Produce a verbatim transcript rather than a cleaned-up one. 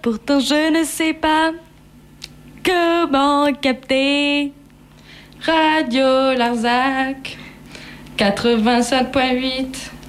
Pourtant je ne sais pas comment capter. Radio Larzac quatre-vingt-cinq point huit.